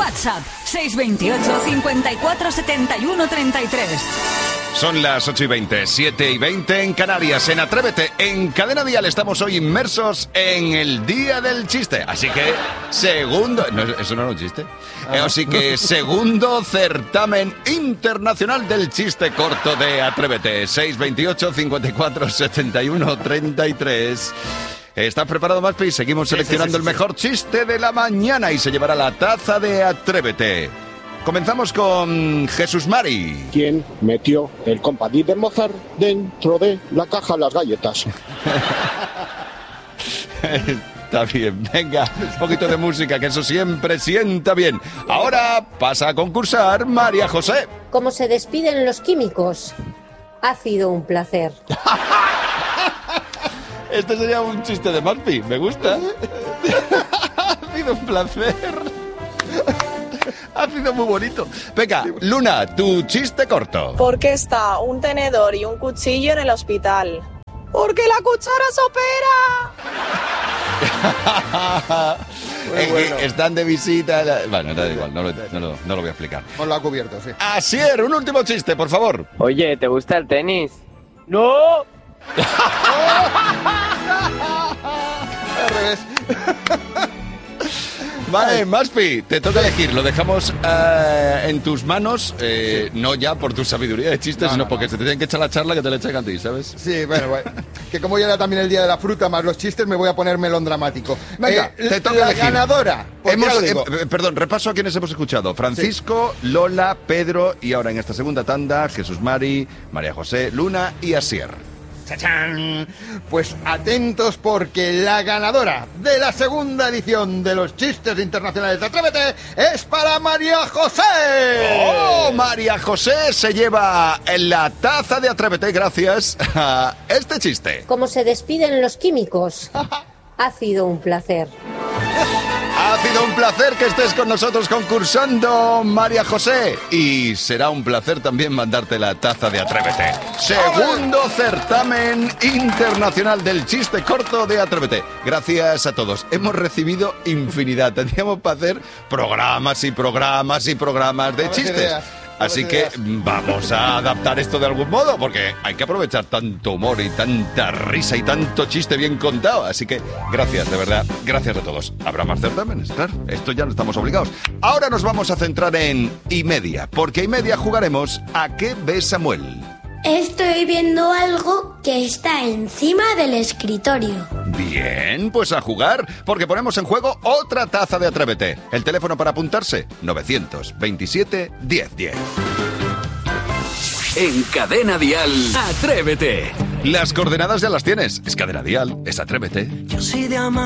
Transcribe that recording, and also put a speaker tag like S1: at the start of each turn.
S1: WhatsApp 628 54 71 33.
S2: Son las 8:20, 7:20 en Canarias, en Atrévete, en Cadena Dial. Estamos hoy inmersos en el Día del Chiste. Así que, segundo... No, ¿eso no era un chiste? Así que, segundo certamen internacional del chiste corto de Atrévete. 628 54 71 33. ¿Estás preparado, Maspi? Seguimos seleccionando el mejor chiste de la mañana y se llevará la taza de Atrévete. Comenzamos con Jesús Mari.
S3: ¿Quién metió el compadí de Mozart dentro de la caja de las galletas?
S2: Está bien, venga, un poquito de música, que eso siempre sienta bien. Ahora pasa a concursar María José.
S4: ¿Cómo se despiden los químicos? Ha sido un placer.
S2: Este sería un chiste de Maspi, me gusta. Ha sido un placer. Ha sido muy bonito. Venga, Luna, tu chiste corto.
S5: ¿Por qué está un tenedor y un cuchillo en el hospital? ¡Porque la cuchara se opera!
S2: Bueno. Están de visita. Bueno, da igual, no lo voy a explicar.
S6: Os lo ha cubierto, sí.
S2: Asier, un último chiste, por favor.
S7: Oye, ¿te gusta el tenis? ¡No!
S6: Al revés.
S2: Vale, Maspi, te toca elegir. Lo dejamos en tus manos, no ya por tu sabiduría de chistes, sino porque se te tienen que echar la charla que te la echan a ti, ¿sabes?
S6: Sí, bueno, que como ya era también el día de la fruta más los chistes, me voy a poner melodramático.
S2: Venga, te toca
S6: la
S2: elegir.
S6: Ganadora.
S2: Perdón, repaso a quienes hemos escuchado. Francisco, sí. Lola, Pedro y ahora en esta segunda tanda, Jesús Mari, María José, Luna y Asier.
S6: ¡Chachán! Pues atentos porque la ganadora de la segunda edición de los chistes internacionales de Atrévete es para María José.
S2: ¡Oh! María José se lleva la taza de Atrévete gracias a este chiste.
S4: ¿Cómo se despiden los químicos? Ha sido un placer.
S2: Ha sido un placer que estés con nosotros concursando, María José. Y será un placer también mandarte la taza de Atrévete. Segundo certamen internacional del chiste corto de Atrévete. Gracias a todos. Hemos recibido infinidad. Tendríamos para hacer programas y programas y programas de chistes. Así que vamos a adaptar esto de algún modo, porque hay que aprovechar tanto humor y tanta risa y tanto chiste bien contado. Así que gracias, de verdad, gracias a todos. Habrá más certámenes, claro, esto ya no estamos obligados. Ahora nos vamos a centrar en Y Media, porque Y Media jugaremos ¿A qué ve Samuel?
S8: Estoy viendo algo que está encima del escritorio.
S2: Bien, pues a jugar, porque ponemos en juego otra taza de Atrévete. El teléfono para apuntarse, 927 1010.
S9: En Cadena Dial, Atrévete.
S2: Las coordenadas ya las tienes. Es Cadena Dial, es Atrévete.
S10: Yo soy de amar.